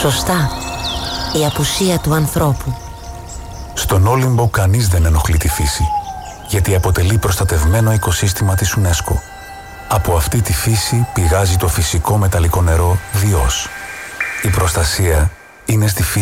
Σωστά, η απουσία του ανθρώπου. Στον Όλυμπο κανείς δεν ενοχλεί τη φύση, γιατί αποτελεί προστατευμένο οικοσύστημα της UNESCO. Από αυτή τη φύση πηγάζει το φυσικό μεταλλικό νερό Διός. Η προστασία είναι στη φύση.